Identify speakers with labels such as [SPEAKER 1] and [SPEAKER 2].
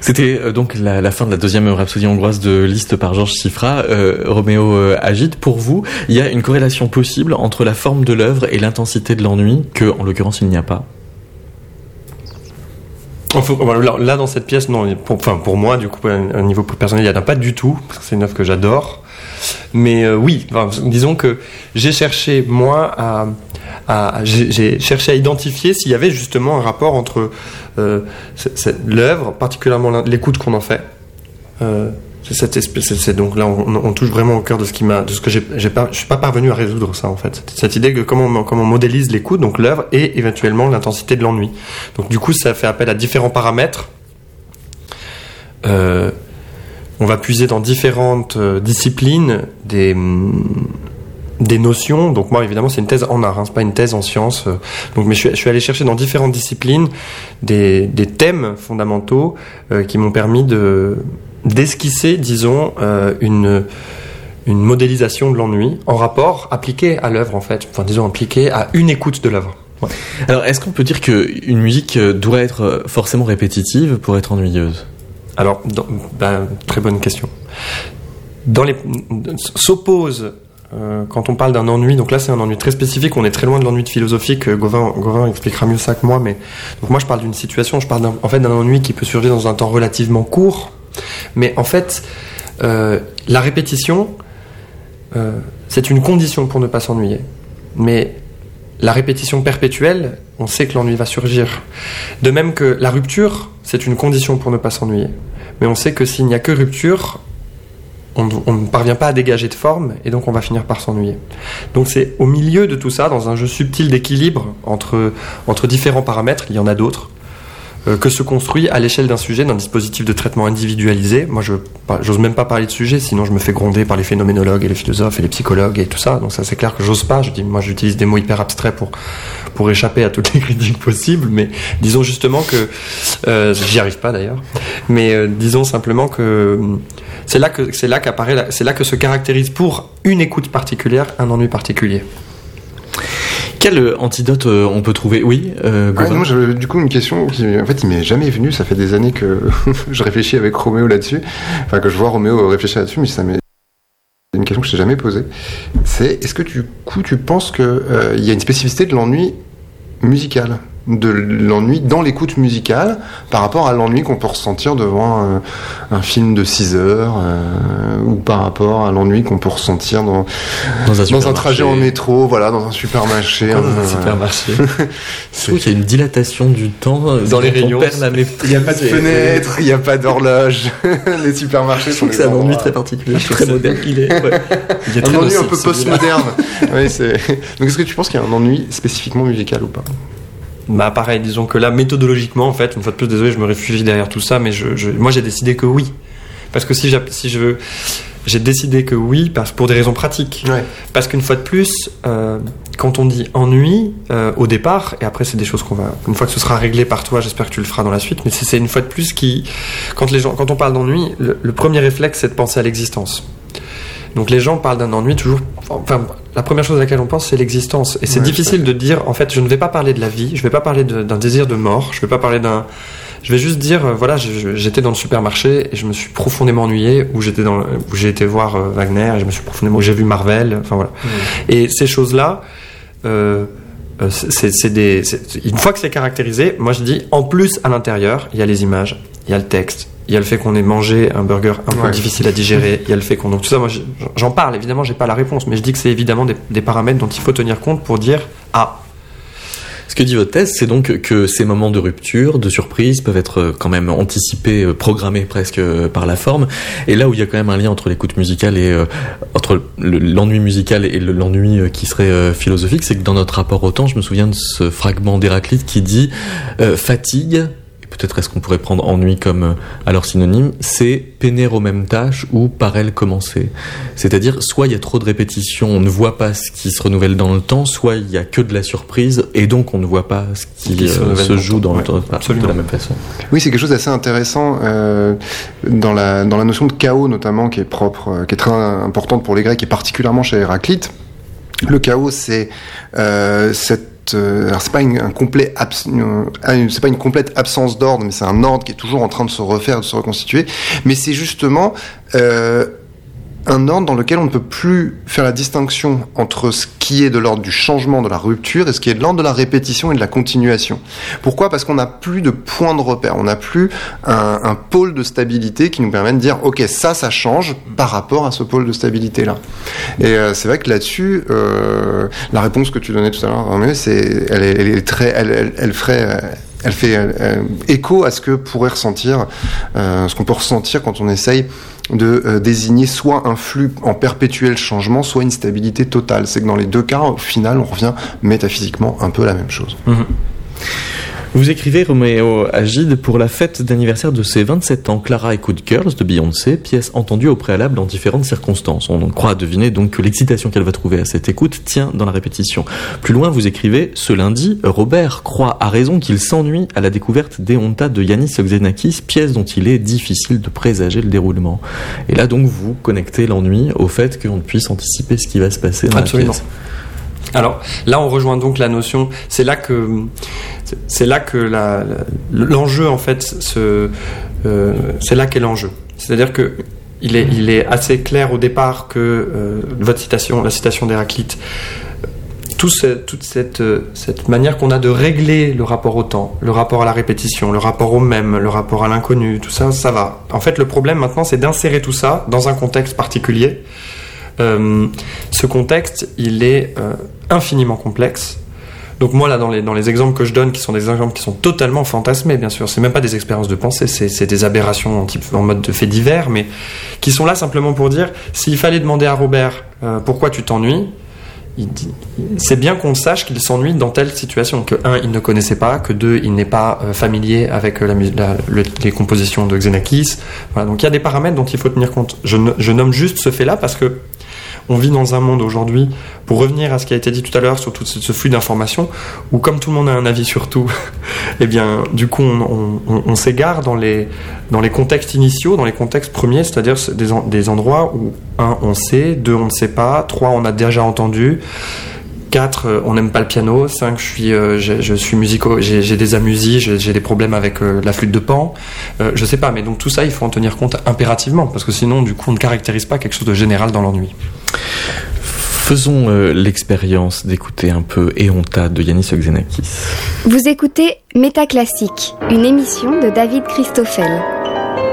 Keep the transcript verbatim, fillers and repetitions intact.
[SPEAKER 1] C'était euh, donc la, la fin de la deuxième rhapsodie hongroise de Liszt par Georges Szifra. Euh, Roméo euh, Agite, pour vous, il y a une corrélation possible entre la forme de l'œuvre et l'intensité de l'ennui, que, en l'occurrence, il n'y a pas?
[SPEAKER 2] Là, là, dans cette pièce, non. Pour, enfin, pour moi, du coup, à un niveau plus personnel, il n'y en a pas du tout. C'est une œuvre que j'adore. Mais euh, oui, enfin, disons que j'ai cherché, moi, à... À, j'ai, j'ai cherché à identifier s'il y avait justement un rapport entre euh, c'est, c'est l'œuvre, particulièrement l'écoute qu'on en fait. Euh, c'est cette espèce, c'est, c'est donc là on, on touche vraiment au cœur de ce qui m'a, de ce que j'ai, j'ai pas, je suis pas parvenu à résoudre ça en fait. Cette idée que comment on, comment on modélise l'écoute, donc l'œuvre et éventuellement l'intensité de l'ennui. Donc du coup ça fait appel à différents paramètres. Euh, on va puiser dans différentes euh, disciplines des des notions. Donc moi évidemment c'est une thèse en art, hein, c'est pas une thèse en sciences. Donc mais je suis, je suis allé chercher dans différentes disciplines des, des thèmes fondamentaux euh, qui m'ont permis de d'esquisser, disons, euh, une une modélisation de l'ennui en rapport appliqué à l'œuvre en fait. Enfin disons appliqué à une écoute de l'œuvre. Ouais.
[SPEAKER 1] Alors est-ce qu'on peut dire que une musique doit être forcément répétitive pour être ennuyeuse?
[SPEAKER 2] Alors dans, ben, très bonne question. Dans les s'oppose Euh, quand on parle d'un ennui, donc là c'est un ennui très spécifique, on est très loin de l'ennui de philosophique, Gauvin, Gauvin expliquera mieux ça que moi, mais donc moi je parle d'une situation, je parle d'un, en fait d'un ennui qui peut surgir dans un temps relativement court, mais en fait euh, la répétition euh, c'est une condition pour ne pas s'ennuyer, mais la répétition perpétuelle, on sait que l'ennui va surgir. De même que la rupture, c'est une condition pour ne pas s'ennuyer, mais on sait que s'il n'y a que rupture, On, on ne parvient pas à dégager de forme et donc on va finir par s'ennuyer. Donc c'est au milieu de tout ça, dans un jeu subtil d'équilibre entre, entre différents paramètres, il y en a d'autres, euh, que se construit à l'échelle d'un sujet, d'un dispositif de traitement individualisé. Moi je j'ose même pas parler de sujet, sinon je me fais gronder par les phénoménologues et les philosophes et les psychologues et tout ça, donc ça c'est clair que j'ose pas. Je dis, moi j'utilise des mots hyper abstraits pour, pour échapper à toutes les critiques possibles, mais disons justement que euh, j'y arrive pas d'ailleurs, mais euh, disons simplement que C'est là que c'est là qu'apparaît, la, c'est là que se caractérise pour une écoute particulière un ennui particulier.
[SPEAKER 1] Quel antidote euh, on peut trouver? Oui, euh,
[SPEAKER 3] ouais, moi j'avais du coup une question qui, en fait, il m'est jamais venu. Ça fait des années que je réfléchis avec Roméo là-dessus, enfin que je vois Roméo réfléchir là-dessus, mais ça m'est une question que je t'ai jamais posée. C'est est-ce que du coup tu penses que euh, il y a une spécificité de l'ennui musical, de l'ennui dans l'écoute musicale par rapport à l'ennui qu'on peut ressentir devant un, un film de six heures euh, ou par rapport à l'ennui qu'on peut ressentir dans, dans, un, dans un trajet en métro, voilà, dans un supermarché.
[SPEAKER 2] Dans un, un supermarché.
[SPEAKER 1] Je trouve qu'il y a une dilatation du temps
[SPEAKER 2] dans les rayons.
[SPEAKER 3] Il n'y a pas de fenêtre, il n'y a pas d'horloge. Les supermarchés sont.
[SPEAKER 1] C'est un ennui très particulier, très moderne qu'il est. Ouais.
[SPEAKER 3] Il y a un ennui un peu postmoderne. Oui, c'est. Donc est-ce que tu penses qu'il y a un ennui spécifiquement musical ou pas?
[SPEAKER 2] Bah pareil, disons que là, méthodologiquement, en fait, une fois de plus, désolé, je me réfugie derrière tout ça, mais je, je, moi j'ai décidé que oui. Parce que si, si je veux... J'ai décidé que oui, parce, pour des raisons pratiques.
[SPEAKER 3] Ouais.
[SPEAKER 2] Parce qu'une fois de plus, euh, quand on dit ennui, euh, au départ, et après c'est des choses qu'on va... Une fois que ce sera réglé par toi, j'espère que tu le feras dans la suite, mais c'est, c'est une fois de plus qui... Quand, les gens, quand on parle d'ennui, le, le premier réflexe, c'est de penser à l'existence. Donc les gens parlent d'un ennui toujours... Enfin, la première chose à laquelle on pense, c'est l'existence. Et c'est ouais, difficile de dire, en fait, je ne vais pas parler de la vie, je ne vais pas parler de, d'un désir de mort, je ne vais pas parler d'un... Je vais juste dire, euh, voilà, je, j'étais dans le supermarché et je me suis profondément ennuyé, ou j'étais dans, où j'ai été voir euh, Wagner et je me suis profondément... Où j'ai vu Marvel, enfin voilà. Mmh. Et ces choses-là... Euh, c'est, c'est des, c'est, une fois que c'est caractérisé, moi je dis, en plus, à l'intérieur, il y a les images, il y a le texte, il y a le fait qu'on ait mangé un burger un peu ouais. difficile à digérer, il y a le fait qu'on... Donc tout ça, moi j'en parle, évidemment, j'ai pas la réponse, mais je dis que c'est évidemment des, des paramètres dont il faut tenir compte pour dire « Ah ».
[SPEAKER 1] Ce que dit votre thèse, c'est donc que ces moments de rupture, de surprise, peuvent être quand même anticipés, programmés presque par la forme. Et là où il y a quand même un lien entre l'écoute musicale et euh, entre le, l'ennui musical et le, l'ennui qui serait euh, philosophique, c'est que dans notre rapport au temps, je me souviens de ce fragment d'Héraclite qui dit euh, fatigue. Peut-être est-ce qu'on pourrait prendre ennui comme euh, alors synonyme, c'est peiner aux mêmes tâches ou par elles commencer. C'est-à-dire, soit il y a trop de répétitions, on ne voit pas ce qui se renouvelle dans le temps, soit il y a que de la surprise et donc on ne voit pas ce qui, qui se, euh, se joue dans ouais, le temps de la même façon.
[SPEAKER 3] Oui, c'est quelque chose d'assez intéressant euh, dans la dans la notion de chaos notamment qui est propre, euh, qui est très importante pour les Grecs et particulièrement chez Héraclite. Le chaos, c'est euh, cette Euh, alors c'est pas une, un complet abs, euh, c'est pas une complète absence d'ordre, mais c'est un ordre qui est toujours en train de se refaire, de se reconstituer. Mais c'est justement euh, un ordre dans lequel on ne peut plus faire la distinction entre ce qui est de l'ordre du changement, de la rupture, et ce qui est de l'ordre de la répétition et de la continuation. Pourquoi ? Parce qu'on n'a plus de point de repère, on n'a plus un, un pôle de stabilité qui nous permet de dire « Ok, ça, ça change par rapport à ce pôle de stabilité-là ». Et euh, c'est vrai que là-dessus, euh, la réponse que tu donnais tout à l'heure, Roméo, c'est, elle, est, elle est très, elle, elle, elle ferait... Euh, Elle fait euh, écho à ce que pourrait ressentir, euh, ce qu'on peut ressentir quand on essaye de euh, désigner soit un flux en perpétuel changement, soit une stabilité totale. C'est que dans les deux cas, au final, on revient métaphysiquement un peu à la même chose.
[SPEAKER 1] Mmh. Vous écrivez, Roméo Agide, pour la fête d'anniversaire de ses vingt-sept ans, Clara écoute Girls de Beyoncé, pièce entendue au préalable dans différentes circonstances. On croit deviner donc que l'excitation qu'elle va trouver à cette écoute tient dans la répétition. Plus loin, vous écrivez, ce lundi, Robert croit à raison qu'il s'ennuie à la découverte d'Eonta de Yannis Xenakis, pièce dont il est difficile de présager le déroulement. Et là donc, vous connectez l'ennui au fait qu'on puisse anticiper ce qui va se passer dans
[SPEAKER 2] Absolument.
[SPEAKER 1] la pièce.
[SPEAKER 2] Alors là, on rejoint donc la notion. C'est là que c'est là que la, la, l'enjeu en fait, se, euh, c'est là qu'est l'enjeu. C'est-à-dire que il est il est assez clair au départ que euh, votre citation, la citation d'Héraclite, tout ce, toute cette cette manière qu'on a de régler le rapport au temps, le rapport à la répétition, le rapport au même, le rapport à l'inconnu, tout ça, ça va. En fait, le problème maintenant, c'est d'insérer tout ça dans un contexte particulier. Euh, ce contexte, il est euh, infiniment complexe. Donc moi là, dans les dans les exemples que je donne, qui sont des exemples qui sont totalement fantasmés, bien sûr, c'est même pas des expériences de pensée, c'est c'est des aberrations en type en mode de faits divers, mais qui sont là simplement pour dire, s'il fallait demander à Robert euh, pourquoi tu t'ennuies, il dit, c'est bien qu'on sache qu'il s'ennuie dans telle situation, que un, il ne connaissait pas, que deux, il n'est pas euh, familier avec la, la, le, les compositions de Xenakis. Voilà, donc il y a des paramètres dont il faut tenir compte. Je, je nomme juste ce fait-là parce que on vit dans un monde aujourd'hui, pour revenir à ce qui a été dit tout à l'heure sur tout ce flux d'informations, où comme tout le monde a un avis sur tout, eh bien, du coup, on, on, on s'égare dans les, dans les contextes initiaux, dans les contextes premiers, c'est-à-dire des, en, des endroits où, un, on sait, deux, on ne sait pas, trois, on a déjà entendu, quatre, on n'aime pas le piano, cinq, je suis, euh, je, je suis musico, j'ai, j'ai des amusies, j'ai, j'ai des problèmes avec euh, la flûte de Pan, euh, je sais pas, mais donc tout ça, il faut en tenir compte impérativement, parce que sinon, du coup, on ne caractérise pas quelque chose de général dans l'ennui.
[SPEAKER 1] Faisons euh, l'expérience d'écouter un peu Eonta de Yannis Xenakis.
[SPEAKER 4] Vous écoutez Métaclassique, une émission de David Christoffel.